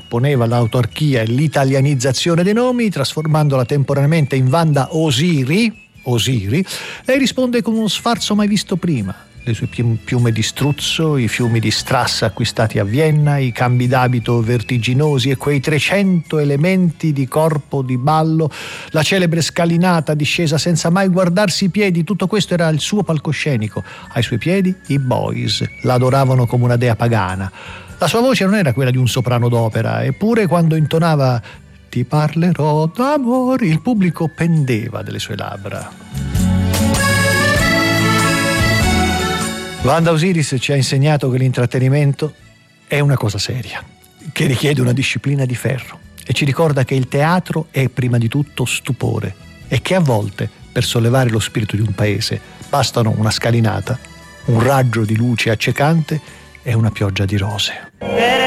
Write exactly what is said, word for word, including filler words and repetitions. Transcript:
opponeva l'autarchia e l'italianizzazione dei nomi, trasformandola temporaneamente in Wanda Osiri, Osiri, lei risponde con uno sfarzo mai visto prima. Le sue piume di struzzo, i fiumi di strass acquistati a Vienna, i cambi d'abito vertiginosi e quei trecento elementi di corpo di ballo, la celebre scalinata discesa senza mai guardarsi i piedi, tutto questo era il suo palcoscenico. Ai suoi piedi i boys la adoravano come una dea pagana. La sua voce non era quella di un soprano d'opera, eppure quando intonava "Ti parlerò d'amore", il pubblico pendeva delle sue labbra. Wanda Osiris ci ha insegnato che l'intrattenimento è una cosa seria, che richiede una disciplina di ferro, e ci ricorda che il teatro è prima di tutto stupore e che a volte, per sollevare lo spirito di un paese, bastano una scalinata, un raggio di luce accecante e una pioggia di rose.